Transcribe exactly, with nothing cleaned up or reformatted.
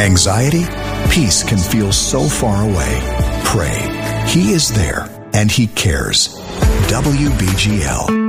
Anxiety? Peace can feel so far away. Pray. He is there and He cares. W B G L.